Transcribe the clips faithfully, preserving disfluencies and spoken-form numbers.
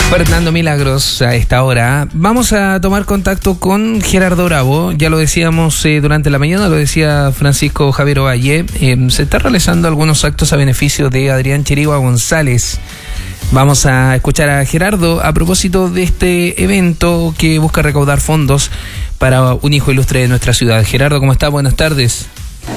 Fernando Milagros a esta hora. Vamos a tomar contacto con Gerardo Bravo. Ya lo decíamos eh, durante la mañana, lo decía Francisco Javier Ovalle. Eh, se está realizando algunos actos a beneficio de Adrián Chirigua González. Vamos a escuchar a Gerardo a propósito de este evento que busca recaudar fondos para un hijo ilustre de nuestra ciudad. Gerardo, ¿cómo está? Buenas tardes.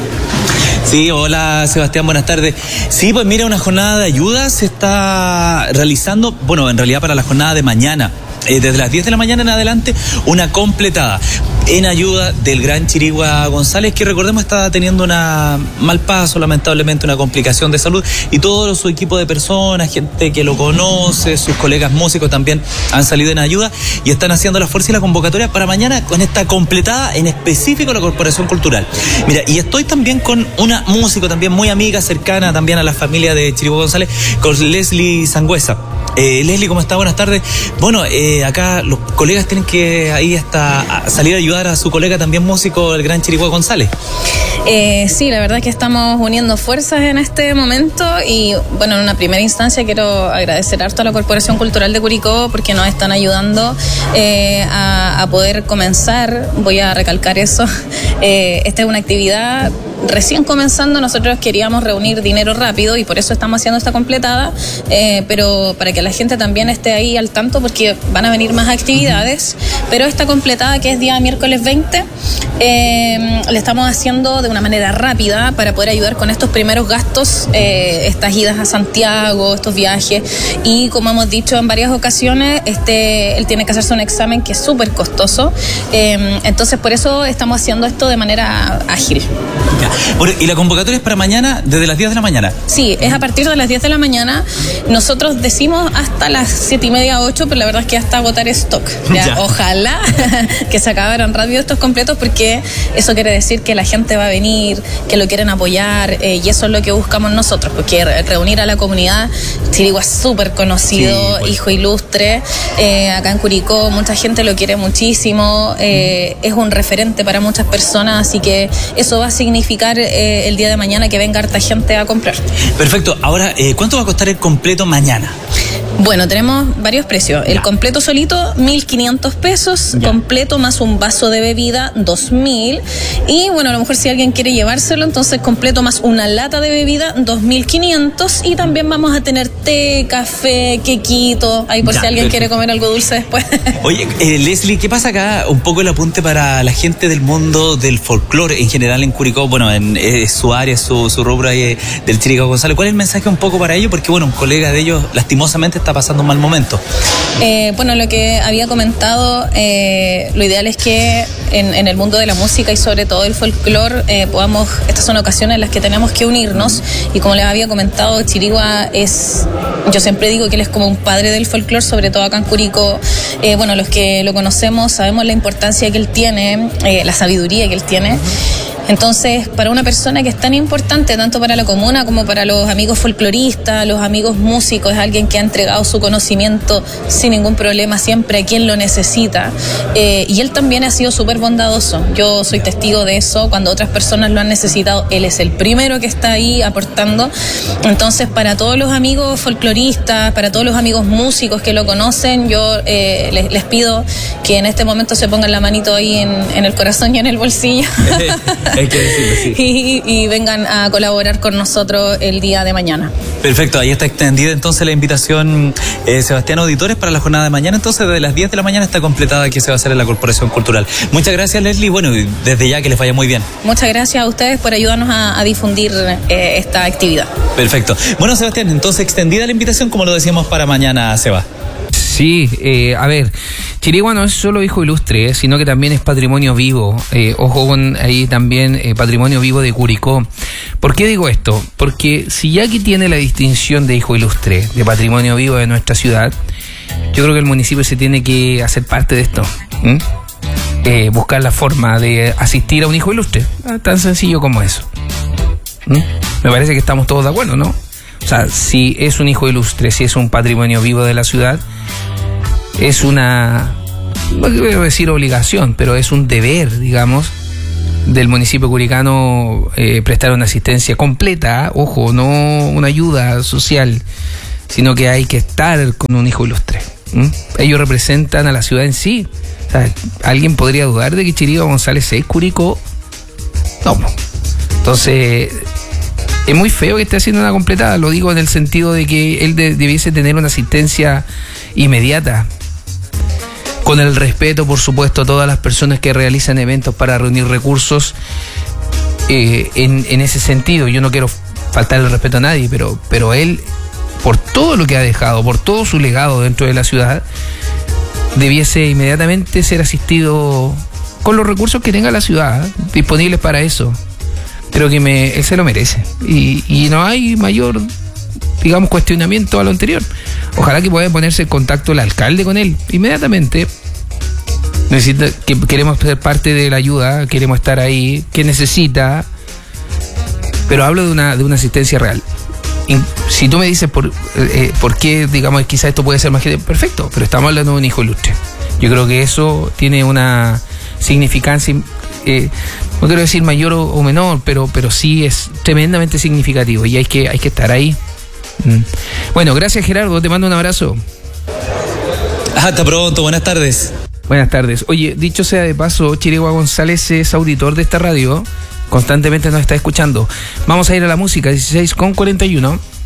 Sí, hola Sebastián, buenas tardes. Sí, pues mira, una jornada de ayuda se está realizando, bueno, en realidad para la jornada de mañana, eh, desde las diez de la mañana en adelante, una completada en ayuda del gran Chirigua González, que recordemos está teniendo una mal paso, lamentablemente una complicación de salud, y todo su equipo de personas, gente que lo conoce, sus colegas músicos también han salido en ayuda y están haciendo la fuerza y la convocatoria para mañana con esta completada, en específico la Corporación Cultural. Mira, y estoy también con una músico también muy amiga, cercana también a la familia de Chirigua González, con Leslie Sangüesa. Eh, Leslie, ¿cómo está? Buenas tardes. Bueno, eh, acá los colegas tienen que ahí hasta a salir a ayudar a su colega también músico, el gran Chirigua González. Eh, sí, la verdad es que estamos uniendo fuerzas en este momento y bueno, en una primera instancia quiero agradecer harto a la Corporación Cultural de Curicó porque nos están ayudando eh, a, a poder comenzar, voy a recalcar eso, eh, esta es una actividad recién comenzando, nosotros queríamos reunir dinero rápido y por eso estamos haciendo esta completada, eh, pero para que la gente también esté ahí al tanto porque van a venir más actividades, pero esta completada que es día miércoles veinte, eh, le estamos haciendo de una manera rápida para poder ayudar con estos primeros gastos, eh, estas idas a Santiago, estos viajes, y como hemos dicho en varias ocasiones, este, él tiene que hacerse un examen que es súper costoso, eh, entonces por eso estamos haciendo esto de manera ágil. Ya. Bueno, ¿y la convocatoria es para mañana desde las diez de la mañana? Sí, es a partir de las diez de la mañana. Nosotros decimos hasta las siete y media, ocho, pero la verdad es que hasta agotar stock. ¿Ya? Ya. Ojalá que se acabaran rápido estos completos porque eso quiere decir que la gente va a venir, que lo quieren apoyar, eh, y eso es lo que buscamos nosotros, porque reunir a la comunidad. Chirigua es súper conocido, sí, pues. Hijo ilustre, eh, acá en Curicó mucha gente lo quiere muchísimo, eh, mm. es un referente para muchas personas, así que eso va a significar Eh, el día de mañana que venga harta gente a comprar. Perfecto. Ahora, eh, ¿cuánto va a costar el completo mañana? Bueno, tenemos varios precios. El ya. completo solito, mil quinientos pesos. Ya. Completo más un vaso de bebida, dos mil. Y bueno, a lo mejor si alguien quiere llevárselo, entonces completo más una lata de bebida, dos mil quinientos. Y también vamos a tener té, café, quequito. Ahí por ya, si alguien perfecto. quiere comer algo dulce después. Oye, eh, Leslie, ¿qué pasa acá? Un poco el apunte para la gente del mundo del folclore en general en Curicó. Bueno, en eh, su área, su, su rubro ahí, eh, del Chirigua González. ¿Cuál es el mensaje un poco para ellos? Porque bueno, un colega de ellos lastimosamente está pasando un mal momento. Eh, bueno, lo que había comentado, eh, lo ideal es que en, en el mundo de la música y sobre todo el folclore eh, podamos, estas son ocasiones en las que tenemos que unirnos y como les había comentado, Chirigua es, yo siempre digo que él es como un padre del folclore, sobre todo acá en Curicó. Eh, bueno, los que lo conocemos sabemos la importancia que él tiene, eh, la sabiduría que él tiene. Entonces, para una persona que es tan importante, tanto para la comuna como para los amigos folcloristas, los amigos músicos, es alguien que ha entregado su conocimiento sin ningún problema siempre a quien lo necesita. Eh, y él también ha sido súper bondadoso. Yo soy testigo de eso. Cuando otras personas lo han necesitado, él es el primero que está ahí aportando. Entonces, para todos los amigos folcloristas, para todos los amigos músicos que lo conocen, yo eh, les, les pido que en este momento se pongan la manito ahí en, en el corazón y en el bolsillo. Hay que decirlo, sí. y, y vengan a colaborar con nosotros el día de mañana. Perfecto, ahí está extendida entonces la invitación, eh, Sebastián, auditores, para la jornada de mañana. Entonces, desde las diez de la mañana está completada que se va a hacer en la Corporación Cultural. Muchas gracias, Leslie. Bueno, desde ya que les vaya muy bien. Muchas gracias a ustedes por ayudarnos a, a difundir eh, esta actividad. Perfecto. Bueno, Sebastián, entonces extendida la invitación, como lo decíamos, para mañana, Seba. Sí, eh, a ver, Chirigua no es solo hijo ilustre, eh, sino que también es patrimonio vivo. Eh, ojo con ahí también eh, patrimonio vivo de Curicó. ¿Por qué digo esto? Porque si ya aquí tiene la distinción de hijo ilustre, de patrimonio vivo de nuestra ciudad, yo creo que el municipio se tiene que hacer parte de esto. ¿Mm? Eh, buscar la forma de asistir a un hijo ilustre. Tan sencillo como eso. ¿Mm? Me parece que estamos todos de acuerdo, ¿no? O sea, si es un hijo ilustre, si es un patrimonio vivo de la ciudad, es una, no quiero decir obligación, pero es un deber, digamos, del municipio curicano eh, prestar una asistencia completa, ojo, no una ayuda social, sino que hay que estar con un hijo ilustre. ¿Mm? Ellos representan a la ciudad en sí. O sea, ¿alguien podría dudar de que Chiriboga González es Curicó? No. Entonces, es muy feo que esté haciendo una completada. Lo digo en el sentido de que él de, debiese tener una asistencia inmediata. Con el respeto, por supuesto, a todas las personas que realizan eventos para reunir recursos. Eh, en, en ese sentido, yo no quiero faltar el respeto a nadie, pero, pero él, por todo lo que ha dejado, por todo su legado dentro de la ciudad, debiese inmediatamente ser asistido con los recursos que tenga la ciudad, ¿eh? disponibles para eso. Creo que me, él se lo merece. Y, y no hay mayor, digamos, cuestionamiento a lo anterior. Ojalá que pueda ponerse en contacto el alcalde con él inmediatamente. Necesita, que queremos ser parte de la ayuda, queremos estar ahí, que necesita, pero hablo de una de una asistencia real. Y si tú me dices por eh, por qué, digamos, quizás esto puede ser más que perfecto, pero estamos hablando de un hijo ilustre. Yo creo que eso tiene una significancia, eh, no quiero decir mayor o, o menor, pero pero sí es tremendamente significativo y hay que hay que estar ahí. Mm. Bueno, gracias Gerardo, te mando un abrazo. Hasta pronto, buenas tardes. Buenas tardes. Oye, dicho sea de paso, Chiriboga González es auditor de esta radio, constantemente nos está escuchando. Vamos a ir a la música, dieciséis con cuarenta y uno.